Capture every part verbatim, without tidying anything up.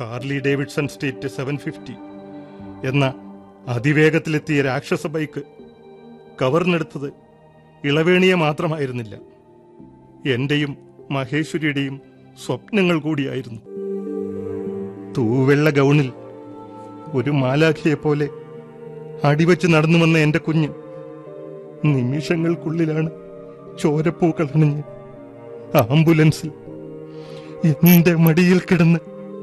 Harley Davidson state seven fifty എന്ന അതിവേഗത്തിലെത്തിയ രാക്ഷസ bike കവർന്നെടുത്തത് ഇളവേണിയെ മാത്രമായിരുന്നില്ല, എന്റെയും മഹേശ്വരിയുടെയും സ്വപ്നങ്ങൾ കൂടിയായിരുന്നു. തൂവെള്ള ഗൗണിൽ ഒരു മാലാഖയെ പോലെ അടിവച്ച് നടന്നു വന്ന എന്റെ കുഞ്ഞ് നിമിഷങ്ങൾക്കുള്ളിലാണ് ചോരപ്പൂക്കൾ അണിഞ്ഞ് ആംബുലൻസിൽ എന്റെ മടിയിൽ കിടന്ന്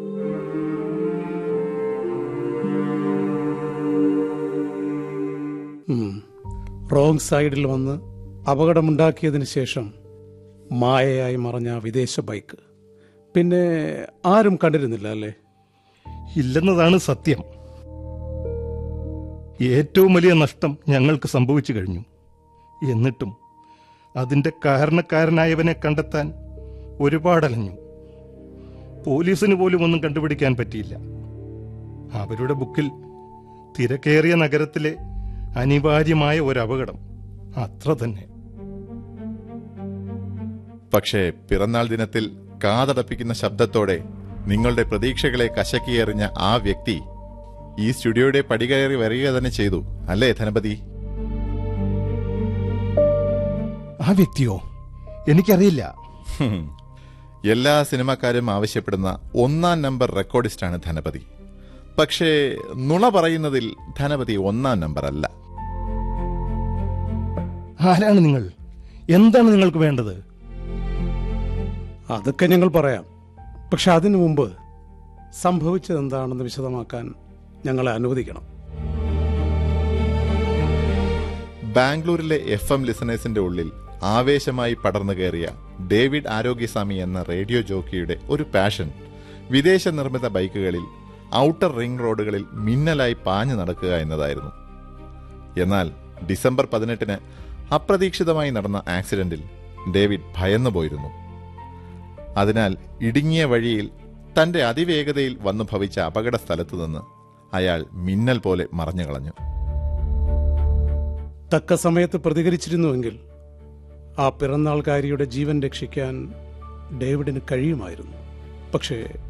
റോങ് സൈഡിൽ വന്ന് അപകടമുണ്ടാക്കിയതിനു ശേഷം മായയായി മറഞ്ഞ വിദേശ ബൈക്ക് പിന്നെ ആരും കണ്ടിരുന്നില്ല അല്ലേ? ഇല്ലെന്നതാണ് സത്യം. ഏറ്റവും വലിയ നഷ്ടം ഞങ്ങൾക്ക് സംഭവിച്ചു കഴിഞ്ഞു. എന്നിട്ടും അതിന്റെ കാരണക്കാരനായവനെ കണ്ടെത്താൻ ഒരുപാടലഞ്ഞു. പോലീസിന് പോലും ഒന്നും കണ്ടുപിടിക്കാൻ പറ്റിയില്ല. അവരുടെ ബുക്കിൽ തിരക്കേറിയ നഗരത്തിലെ അനിവാര്യമായ ഒരു അപകടം, അത്ര തന്നെ. പക്ഷേ പിറന്നാൾ ദിനത്തിൽ കാതടപ്പിക്കുന്ന ശബ്ദത്തോടെ നിങ്ങളുടെ പ്രതീക്ഷകളെ കശക്കിയെറിഞ്ഞ ആ വ്യക്തി ഈ സ്റ്റുഡിയോയുടെ പടികയറി വരിക തന്നെ ചെയ്തു, അല്ലേ ധനപതി? ആ വ്യക്തിയോ? എനിക്കറിയില്ല. എല്ലാ സിനിമാക്കാരും ആവശ്യപ്പെടുന്ന ഒന്നാം നമ്പർ റെക്കോർഡിസ്റ്റാണ് ധനപതി. പക്ഷേ നുണ പറയുന്നതിൽ ധനപതി ഒന്നാം നമ്പർ അല്ല. ആരാണ് നിങ്ങൾ? എന്താണ് നിങ്ങൾക്ക് വേണ്ടത്? അതൊക്കെ ഞങ്ങൾ പറയാം. പക്ഷെ അതിനു മുമ്പ് സംഭവിച്ചതെന്താണെന്ന് വിശദമാക്കാൻ ഞങ്ങളെ അനുവദിക്കണം. ബാംഗ്ലൂരിലെ എഫ് എം ലിസണേഴ്സിന്റെ ഉള്ളിൽ ആവേശമായി പടർന്നു കയറിയ ഡേവിഡ് ആരോഗ്യസ്വാമി എന്ന റേഡിയോ ജോക്കിയുടെ ഒരു പാഷൻ വിദേശ നിർമ്മിത ബൈക്കുകളിൽ ഔട്ടർ റിംഗ് റോഡുകളിൽ മിന്നലായി പാഞ്ഞു നടക്കുക എന്നതായിരുന്നു. എന്നാൽ ഡിസംബർ പതിനെട്ടിന് അപ്രതീക്ഷിതമായി നടന്ന ആക്സിഡന്റിൽ ഡേവിഡ് ഭയന്നുപോയിരുന്നു. അതിനാൽ ഇടുങ്ങിയ വഴിയിൽ തന്റെ അതിവേഗതയിൽ വന്നു ഭവിച്ച അപകട സ്ഥലത്തു നിന്ന് അയാൾ മിന്നൽ പോലെ മറഞ്ഞു കളഞ്ഞു. തക്ക സമയത്ത് പ്രതികരിച്ചിരുന്നുവെങ്കിൽ ആ പിറന്നാൾക്കാരിയുടെ ജീവൻ രക്ഷിക്കാൻ ഡേവിഡിന് കഴിയുമായിരുന്നു. പക്ഷേ